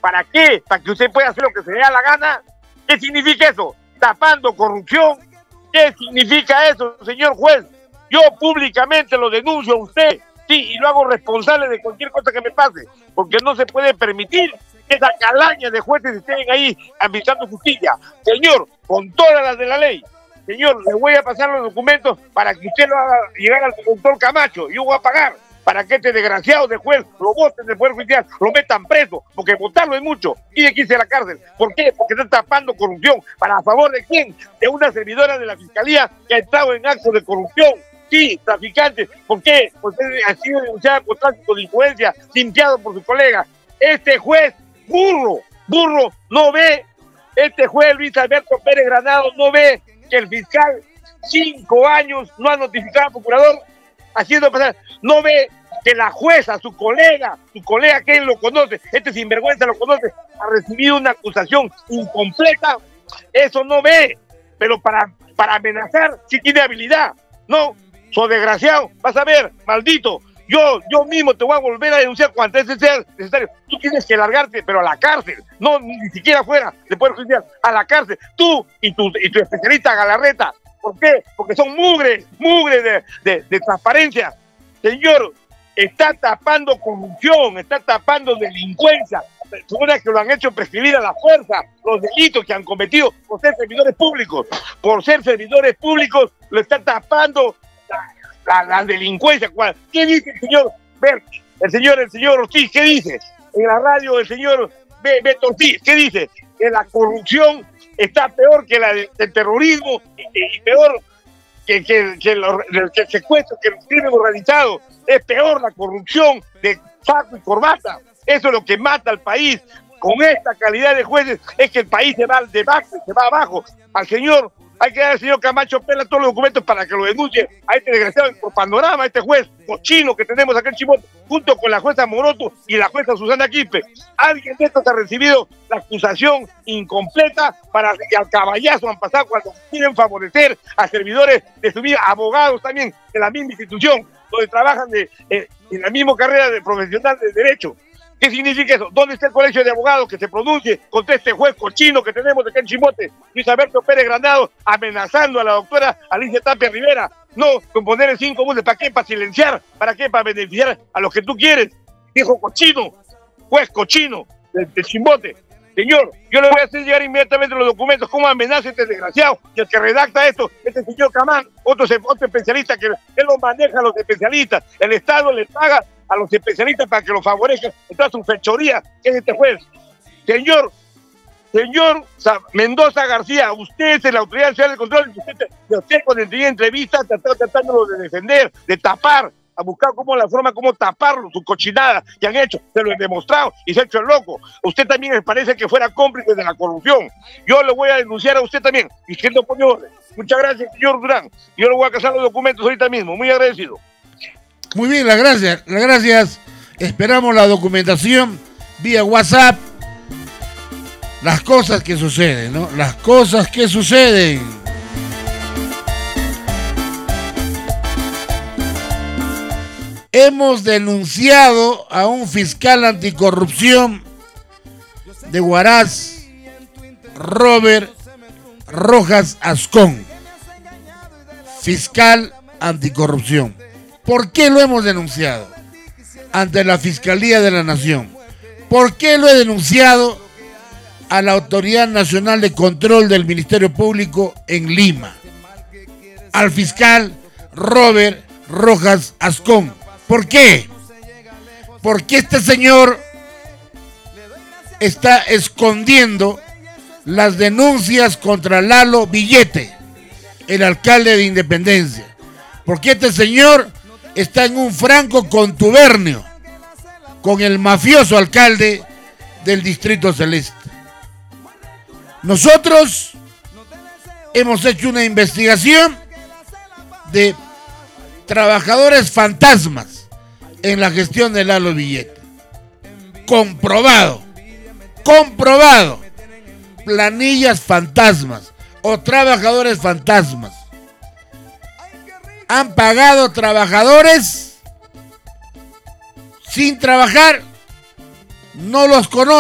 ¿Para qué? ¿Para que usted pueda hacer lo que se le da la gana? ¿Qué significa eso? ¿Tapando corrupción? ¿Qué significa eso, señor juez? Yo públicamente lo denuncio a usted, sí, y lo hago responsable de cualquier cosa que me pase, porque no se puede permitir que esa calaña de jueces estén ahí administrando justicia. Señor, con todas las de la ley, señor, le voy a pasar los documentos para que usted lo haga llegar al doctor Camacho. Yo voy a pagar para que este desgraciado de juez lo voten del Poder Judicial, lo metan preso, porque votarlo es mucho, tiene que irse a la cárcel. ¿Por qué? Porque está tapando corrupción. ¿Para a favor de quién? De una servidora de la Fiscalía que ha estado en actos de corrupción. Sí, traficantes. ¿Por qué? Porque ha sido denunciada por tráfico de influencia, limpiado por su colega. Este juez, burro, no ve. Este juez Luis Alberto Pérez Granado no ve que el fiscal 5 años no ha notificado al procurador haciendo pasar, no ve que la jueza, su colega que él lo conoce, este sinvergüenza lo conoce, ha recibido una acusación incompleta. Eso no ve, pero para amenazar sí tiene habilidad. No, so desgraciado, vas a ver, maldito, yo mismo te voy a volver a denunciar cuando sea necesario. Tú tienes que largarte, pero a la cárcel, no ni siquiera fuera de Poder Judicial, a la cárcel, tú y tu especialista Galarreta. ¿Por qué? Porque son mugre de transparencia. Señor, está tapando corrupción, está tapando delincuencia, personas que lo han hecho prescribir a la fuerza, los delitos que han cometido por ser servidores públicos. Por ser servidores públicos, lo está tapando la delincuencia. ¿Qué dice el señor Berti? El señor Ortiz, ¿qué dice? En la radio el señor Beto Ortiz, ¿qué dice? Que la corrupción está peor que la del terrorismo y peor que el secuestro, que el crimen organizado. Es peor la corrupción de saco y corbata. Eso es lo que mata al país. Con esta calidad de jueces es que el país se va al debate, se va abajo. Hay que dar al señor Camacho Pela todos los documentos para que lo denuncie a este desgraciado por Panorama, a este juez cochino que tenemos acá en Chimbote, junto con la jueza Moroto y la jueza Susana Quispe. Alguien de estos ha recibido la acusación incompleta y al caballazo han pasado cuando quieren favorecer a servidores de su vida, abogados también de la misma institución, donde trabajan en la misma carrera de profesional de derecho. ¿Qué significa eso? ¿Dónde está el colegio de abogados que se pronuncie contra este juez cochino que tenemos acá en Chimbote, Luis Alberto Pérez Granado, amenazando a la doctora Alicia Tapia Rivera? No, con ponerle 5 multas. ¿Para qué? Para silenciar. ¿Para qué? Para beneficiar a los que tú quieres. Viejo cochino, juez cochino de Chimbote. Señor, yo le voy a hacer llegar inmediatamente los documentos. ¿Cómo amenaza este desgraciado? Y el que redacta esto, este señor Camán, otro especialista que él lo maneja a los especialistas. El Estado le paga a los especialistas para que lo favorezcan en toda su fechoría, que es este juez. Señor Mendoza García, usted es la Autoridad Nacional de Control, usted con el día de entrevista tratándolo de defender, de tapar, a buscar cómo taparlo, su cochinada que han hecho, se lo he demostrado y se ha hecho el loco. Usted también me parece que fuera cómplice de la corrupción. Yo le voy a denunciar a usted también, diciendo por mi orden. Muchas gracias, señor Durán. Yo le voy a casar los documentos ahorita mismo, muy agradecido. Muy bien, las gracias. Esperamos la documentación vía WhatsApp. Las cosas que suceden, ¿no? Las cosas que suceden. Hemos denunciado a un fiscal anticorrupción de Huaraz, Robert Rojas Ascón. Fiscal anticorrupción. ¿Por qué lo hemos denunciado ante la Fiscalía de la Nación? ¿Por qué lo he denunciado a la Autoridad Nacional de Control del Ministerio Público en Lima? Al fiscal Robert Rojas Ascón. ¿Por qué? Porque este señor está escondiendo las denuncias contra Lalo Villete, el alcalde de Independencia. Porque este señor está en un franco contubernio con el mafioso alcalde del Distrito Celeste. Nosotros hemos hecho una investigación de trabajadores fantasmas en la gestión de Lalo Villete. Comprobado. Planillas fantasmas o trabajadores fantasmas. Han pagado trabajadores sin trabajar, no los conocen.